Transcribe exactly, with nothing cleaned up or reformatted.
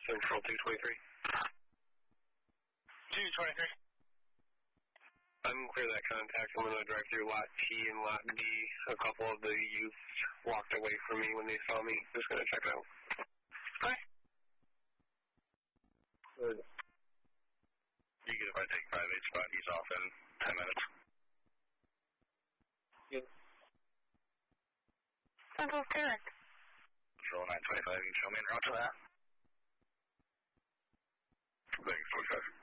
Central two twenty-three. two twenty-three. I'm clear that contact. I'm going to drive through Lot T and Lot D. A couple of the youth walked away from me when they saw me. Just going to check it out. Okay. Good. You get if I take five eight spot, he's off in ten minutes. Yep. Central correct. Control nine twenty-five, you can show me en route to that. Thanks, twenty-five.